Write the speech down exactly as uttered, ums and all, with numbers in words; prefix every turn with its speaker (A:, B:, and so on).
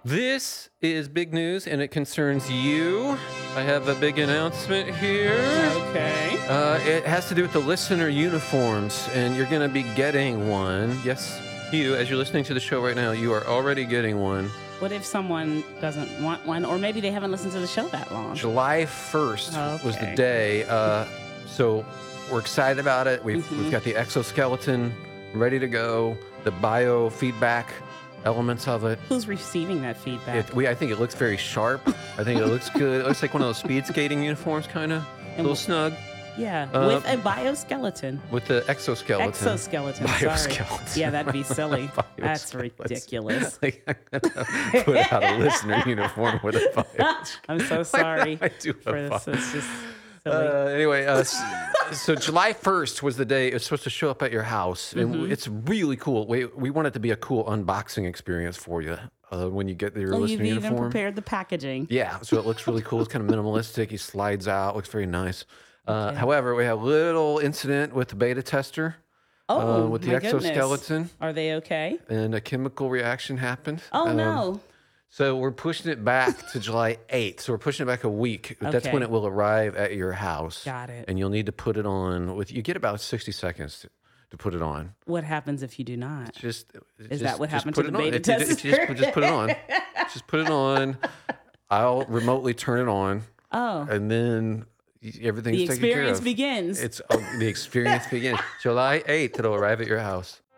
A: This is big news and it concerns you. I have a big announcement here.
B: Okay.
A: Uh, it has to do with the listener uniforms, and you're going to be getting one. Yes, you, as you're listening to the show right now, you are already getting one.
B: What if someone doesn't want one, or maybe they haven't listened to the show that long?
A: July first was the
B: Okay.
A: day. Uh, so we're excited about it. We've,
B: Mhm.
A: we've got the exoskeleton ready to go, the biofeedback elements of it.
B: Who's receiving that feedback?
A: It, we, I think it looks very sharp. I think it looks good. It looks like one of those speed skating uniforms, kind of. A little
B: wh-
A: snug
B: yeah,
A: uh,
B: with a bioskeleton.
A: with the exoskeleton.
B: Exoskeleton. Sorry.
A: Bioskeleton.
B: Yeah, that'd be silly. That's
A: Bioskeleton.
B: ridiculous.
A: Like, I'm gonna put out a listener uniform with a bio.
B: I'm so sorry
A: I do
B: for
A: have
B: this.
A: bio.
B: It's just silly.
A: Uh, anyway, uh, s- so July first was the day it was supposed to show up at your house, and
B: Mm-hmm.
A: it's really cool. We we want it to be a cool unboxing experience for you uh, when you get your
B: oh,
A: listener
B: you've even
A: uniform.
B: prepared the packaging.
A: Yeah, so it looks really cool. It's kind of minimalistic. He slides out, looks very nice. Uh,
B: Okay.
A: However, we had a little incident with the beta tester
B: Oh,
A: uh, with the
B: my goodness.
A: exoskeleton,
B: Are they okay?
A: and a chemical reaction happened.
B: Oh
A: Um,
B: no.
A: So we're pushing it back to July eighth. So we're pushing it back a week. That's when
B: Okay.
A: it will arrive at your house.
B: Got it.
A: And you'll need to put it on with. You get about sixty seconds to, to put it on.
B: What happens if you do not?
A: Just
B: Is
A: just-
B: that what
A: just
B: happened
A: put
B: to
A: it
B: the
A: on.
B: beta
A: If you, if you just,
B: tester?
A: just put it on. Just put it on. I'll remotely turn it on,
B: Oh,
A: and then y- everything's
B: the
A: taken care
B: experience
A: of.
B: begins.
A: It's oh, the experience begins July eighth. It'll arrive at your house.